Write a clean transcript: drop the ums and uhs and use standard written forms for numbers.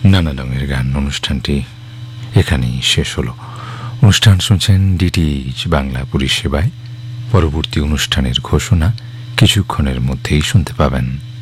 নানা রঙের গান অনুষ্ঠানটি এখানেই শেষ হলো। অনুষ্ঠান শুনছেন ডিটিএইচ বাংলা পরিষেবায়। পরবর্তী অনুষ্ঠানের ঘোষণা কিছুক্ষণের মধ্যেই শুনতে পাবেন।